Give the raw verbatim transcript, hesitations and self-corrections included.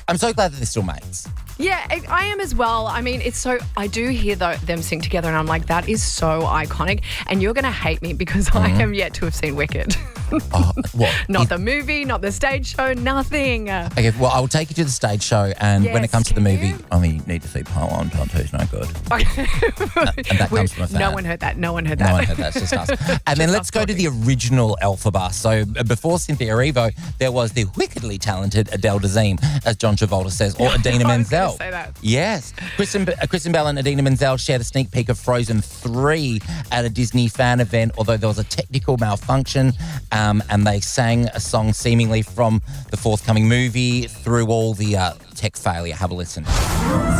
I'm so glad that they're still mates. Yeah, I I am as well. I mean, it's so, I do hear tho- them sing together and I'm like, that is so iconic. And you're going to hate me because I am yet to have seen Wicked. Oh, what? Not If- the movie, not the stage show, nothing. Okay, well, I'll take you to the stage show, and when it Yes, comes to the can movie, you? only need to see part one, part two is no good. And that comes from a fan. No one heard that. No one heard that. No one heard that, it's just us. And then Just let's us go to the original Elphaba. So uh, before Cynthia Erivo, there was the wickedly talented Adele Dazeem, as John Travolta says, or Adina I was gonna Menzel. say that. Yes. Kristen, uh, Kristen Bell and Adina Menzel shared a sneak peek of Frozen three at a Disney fan event, although there was a technical malfunction, um, and they sang a song seemingly from the forthcoming movie through all the uh, tech failure. Have a listen.